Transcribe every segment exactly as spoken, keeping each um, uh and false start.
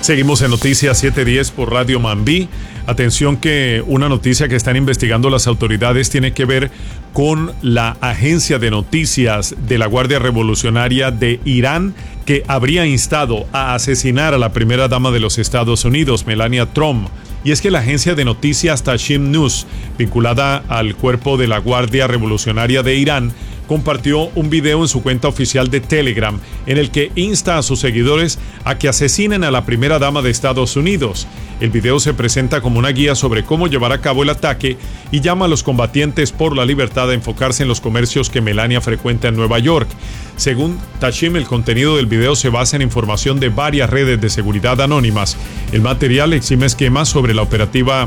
Seguimos en Noticias siete diez por Radio Mambí. Atención que una noticia que están investigando las autoridades tiene que ver con la agencia de noticias de la Guardia Revolucionaria de Irán, que habría instado a asesinar a la primera dama de los Estados Unidos, Melania Trump. Y es que la agencia de noticias Tasnim News, vinculada al cuerpo de la Guardia Revolucionaria de Irán, compartió un video en su cuenta oficial de Telegram en el que insta a sus seguidores a que asesinen a la primera dama de Estados Unidos. El video se presenta como una guía sobre cómo llevar a cabo el ataque y llama a los combatientes por la libertad a enfocarse en los comercios que Melania frecuenta en Nueva York. Según Tasnim, el contenido del video se basa en información de varias redes de seguridad anónimas. El material exime esquemas sobre la operativa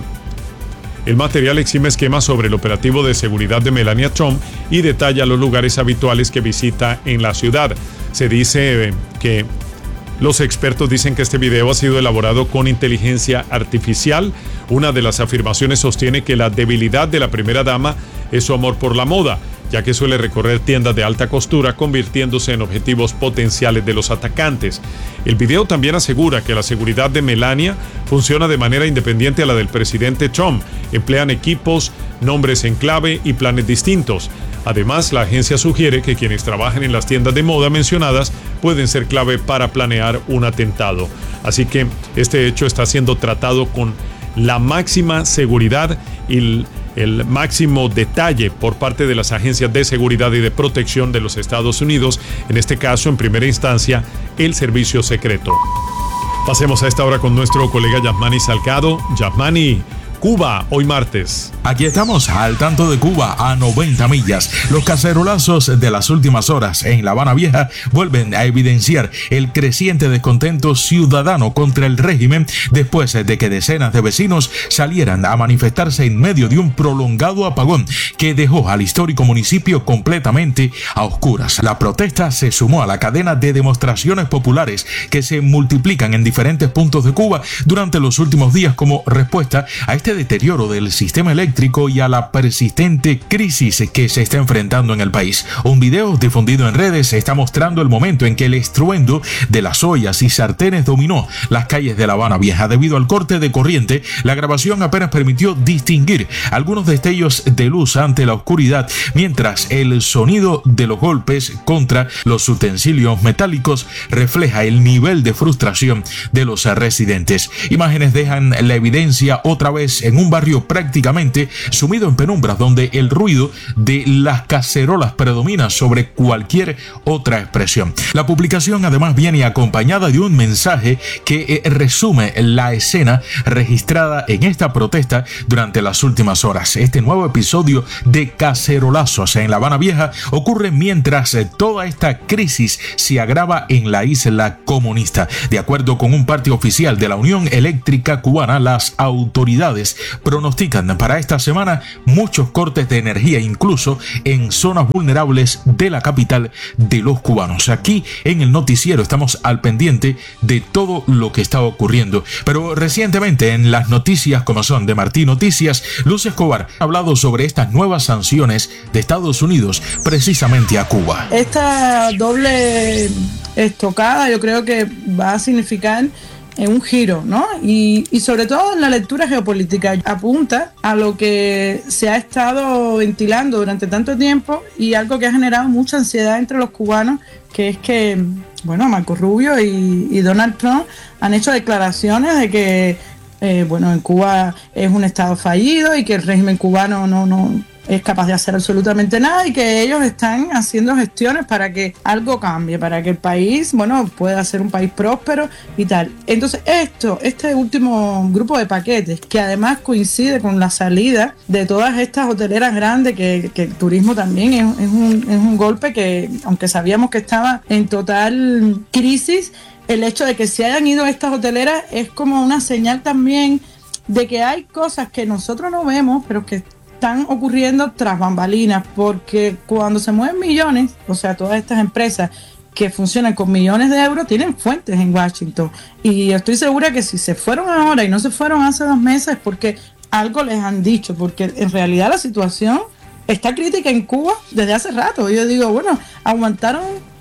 El material exime esquemas sobre el operativo de seguridad de Melania Trump y detalla los lugares habituales que visita en la ciudad. Se dice que los expertos dicen que este video ha sido elaborado con inteligencia artificial. Una de las afirmaciones sostiene que la debilidad de la primera dama es su amor por la moda, ya que suele recorrer tiendas de alta costura, convirtiéndose en objetivos potenciales de los atacantes. El video también asegura que la seguridad de Melania funciona de manera independiente a la del presidente Trump. Emplean equipos, nombres en clave y planes distintos. Además, la agencia sugiere que quienes trabajan en las tiendas de moda mencionadas pueden ser clave para planear un atentado. Así que este hecho está siendo tratado con la máxima seguridad y el el máximo detalle por parte de las agencias de seguridad y de protección de los Estados Unidos, en este caso, en primera instancia, el Servicio Secreto. Pasemos a esta hora con nuestro colega Yasmani Salcado. Yasmani, Cuba, hoy martes. Aquí estamos al tanto de Cuba a noventa millas. Los cacerolazos de las últimas horas en La Habana Vieja vuelven a evidenciar el creciente descontento ciudadano contra el régimen después de que decenas de vecinos salieran a manifestarse en medio de un prolongado apagón que dejó al histórico municipio completamente a oscuras. La protesta se sumó a la cadena de demostraciones populares que se multiplican en diferentes puntos de Cuba durante los últimos días como respuesta a este deterioro del sistema eléctrico y a la persistente crisis que se está enfrentando en el país. Un video difundido en redes está mostrando el momento en que el estruendo de las ollas y sartenes dominó las calles de La Habana Vieja. Debido al corte de corriente, la grabación apenas permitió distinguir algunos destellos de luz ante la oscuridad, mientras el sonido de los golpes contra los utensilios metálicos refleja el nivel de frustración de los residentes. Imágenes dejan la evidencia otra vez en un barrio prácticamente sumido en penumbras, donde el ruido de las cacerolas predomina sobre cualquier otra expresión. La publicación además viene acompañada de un mensaje que eh, resume la escena registrada en esta protesta durante las últimas horas. Este nuevo episodio de cacerolazos en La Habana Vieja ocurre mientras eh, toda esta crisis se agrava en la isla comunista. De acuerdo con un parte oficial de la Unión Eléctrica Cubana, las autoridades pronostican para esta semana muchos cortes de energía, incluso en zonas vulnerables de la capital de los cubanos. Aquí en el noticiero estamos al pendiente de todo lo que está ocurriendo. Pero recientemente en las noticias como son de Martí Noticias, Luz Escobar ha hablado sobre estas nuevas sanciones de Estados Unidos precisamente a Cuba. Esta doble estocada yo creo que va a significar en un giro, ¿no? Y, y sobre todo en la lectura geopolítica apunta a lo que se ha estado ventilando durante tanto tiempo y algo que ha generado mucha ansiedad entre los cubanos, que es que, bueno, Marco Rubio y, y Donald Trump han hecho declaraciones de que, eh, bueno, en Cuba es un estado fallido y que el régimen cubano no, no es capaz de hacer absolutamente nada y que ellos están haciendo gestiones para que algo cambie, para que el país, bueno, pueda ser un país próspero y tal. Entonces esto, este último grupo de paquetes, que además coincide con la salida de todas estas hoteleras grandes, que, que el turismo también es, es, un, es un golpe que, aunque sabíamos que estaba en total crisis, el hecho de que se hayan ido estas hoteleras es como una señal también de que hay cosas que nosotros no vemos, pero que están ocurriendo tras bambalinas, porque cuando se mueven millones, o sea, todas estas empresas que funcionan con millones de euros tienen fuentes en Washington, y estoy segura que si se fueron ahora y no se fueron hace dos meses es porque algo les han dicho, porque en realidad la situación está crítica en Cuba desde hace rato. Yo digo, bueno, aguantaron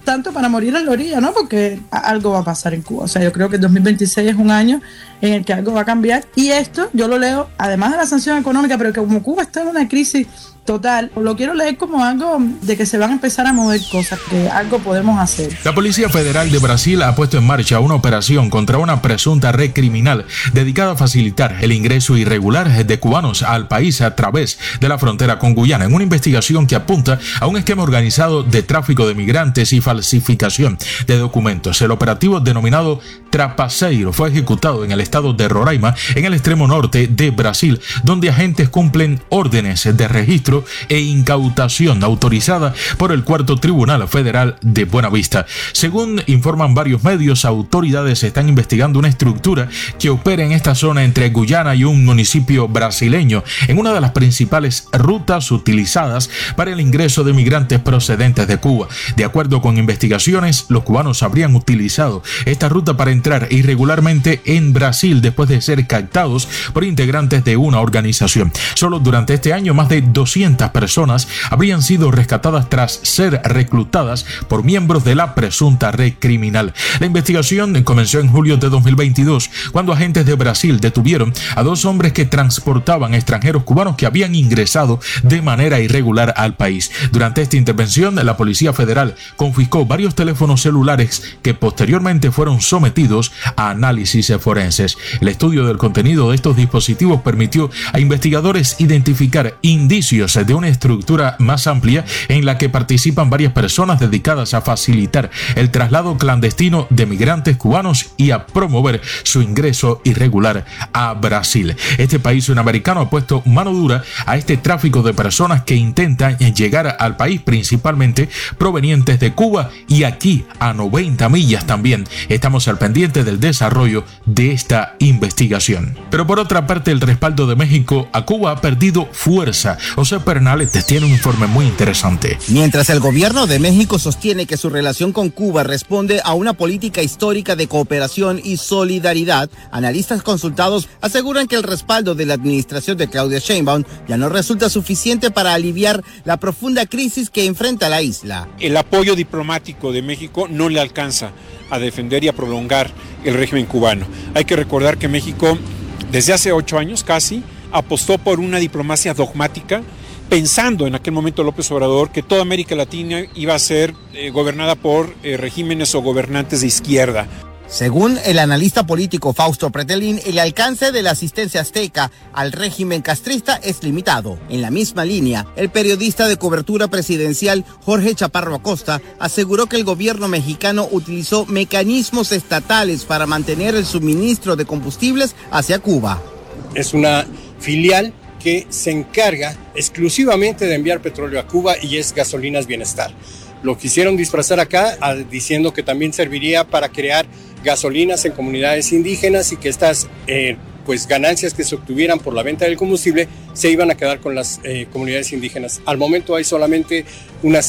tanto para morir en la orilla, ¿no? Porque algo va a pasar en Cuba. O sea, yo creo que el dos mil veintiséis es un año en el que algo va a cambiar. Y esto yo lo leo, además de la sanción económica, pero que como Cuba está en una crisis total, lo quiero leer como algo de que se van a empezar a mover cosas, que algo podemos hacer. La Policía Federal de Brasil ha puesto en marcha una operación contra una presunta red criminal dedicada a facilitar el ingreso irregular de cubanos al país a través de la frontera con Guyana, en una investigación que apunta a un esquema organizado de tráfico de migrantes y falsificación de documentos. El operativo denominado Trapaceiro fue ejecutado en el estado de Roraima, en el extremo norte de Brasil, donde agentes cumplen órdenes de registro e incautación autorizada por el Cuarto Tribunal Federal de Buenavista. Según informan varios medios, autoridades están investigando una estructura que opera en esta zona entre Guyana y un municipio brasileño, en una de las principales rutas utilizadas para el ingreso de migrantes procedentes de Cuba. De acuerdo con investigaciones, los cubanos habrían utilizado esta ruta para entrar irregularmente en Brasil después de ser captados por integrantes de una organización. Solo durante este año, más de doscientas personas habrían sido rescatadas tras ser reclutadas por miembros de la presunta red criminal. La investigación comenzó en julio de dos mil veintidós, cuando agentes de Brasil detuvieron a dos hombres que transportaban extranjeros cubanos que habían ingresado de manera irregular al país. Durante esta intervención, la Policía Federal confiscó varios teléfonos celulares que posteriormente fueron sometidos a análisis forenses. El estudio del contenido de estos dispositivos permitió a investigadores identificar indicios de una estructura más amplia en la que participan varias personas dedicadas a facilitar el traslado clandestino de migrantes cubanos y a promover su ingreso irregular a Brasil. Este país sudamericano ha puesto mano dura a este tráfico de personas que intentan llegar al país, principalmente provenientes de Cuba, y aquí a noventa millas también estamos al pendiente del desarrollo de esta investigación. Pero por otra parte, el respaldo de México a Cuba ha perdido fuerza. O sea, Pernales tiene un informe muy interesante. Mientras el gobierno de México sostiene que su relación con Cuba responde a una política histórica de cooperación y solidaridad, analistas consultados aseguran que el respaldo de la administración de Claudia Sheinbaum ya no resulta suficiente para aliviar la profunda crisis que enfrenta la isla. El apoyo diplomático de México no le alcanza a defender y a prolongar el régimen cubano. Hay que recordar que México, desde hace ocho años casi, apostó por una diplomacia dogmática, pensando en aquel momento López Obrador que toda América Latina iba a ser eh, gobernada por eh, regímenes o gobernantes de izquierda. Según el analista político Fausto Pretelín, el alcance de la asistencia azteca al régimen castrista es limitado. En la misma línea, el periodista de cobertura presidencial Jorge Chaparro Acosta aseguró que el gobierno mexicano utilizó mecanismos estatales para mantener el suministro de combustibles hacia Cuba. Es una filial que se encarga exclusivamente de enviar petróleo a Cuba y es Gasolinas Bienestar. Lo quisieron disfrazar acá a, diciendo que también serviría para crear gasolinas en comunidades indígenas y que estas eh, pues ganancias que se obtuvieran por la venta del combustible se iban a quedar con las eh, comunidades indígenas. Al momento hay solamente unas